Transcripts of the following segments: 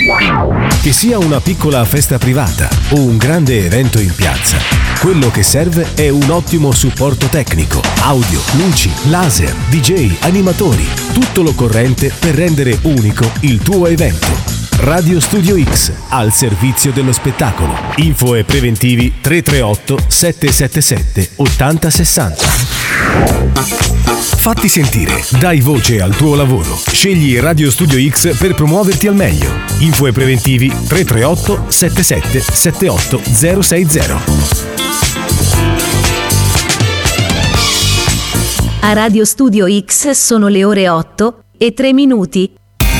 Che sia una piccola festa privata o un grande evento in piazza, quello che serve è un ottimo supporto tecnico, audio, luci, laser, DJ, animatori, tutto l'occorrente per rendere unico il tuo evento. Radio Studio X, al servizio dello spettacolo. Info e preventivi 338 777 8060. Fatti sentire, dai voce al tuo lavoro. Scegli Radio Studio X per promuoverti al meglio. Info e preventivi 338 77 78 060. A Radio Studio X sono le ore 8:03.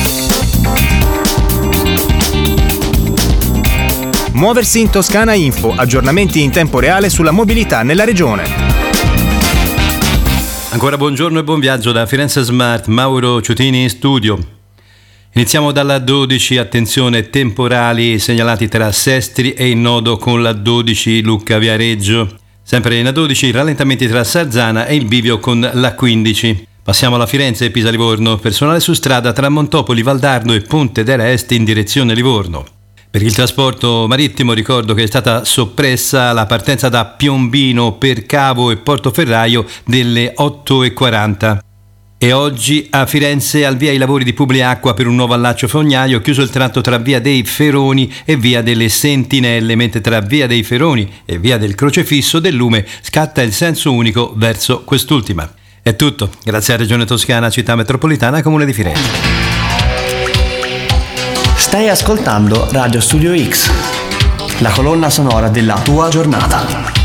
Muoversi in Toscana Info, aggiornamenti in tempo reale sulla mobilità nella regione. Ancora buongiorno e buon viaggio da Firenze Smart, Mauro Ciutini in studio. Iniziamo dalla 12, attenzione, temporali segnalati tra Sestri e il nodo con la 12 Lucca Viareggio. Sempre in A12 rallentamenti tra Sarzana e il bivio con la 15. Passiamo alla Firenze e Pisa Livorno, personale su strada tra Montopoli, Valdarno e Ponte della Est in direzione Livorno. Per il trasporto marittimo ricordo che è stata soppressa la partenza da Piombino per Cavo e Portoferraio delle 8:40. E oggi a Firenze al via i lavori di Publiacqua per un nuovo allaccio fognaio, chiuso il tratto tra via dei Feroni e via delle Sentinelle, mentre tra via dei Feroni e via del Crocefisso del Lume scatta il senso unico verso quest'ultima. È tutto, grazie a Regione Toscana, Città Metropolitana, Comune di Firenze. Stai ascoltando Radio Studio X, la colonna sonora della tua giornata.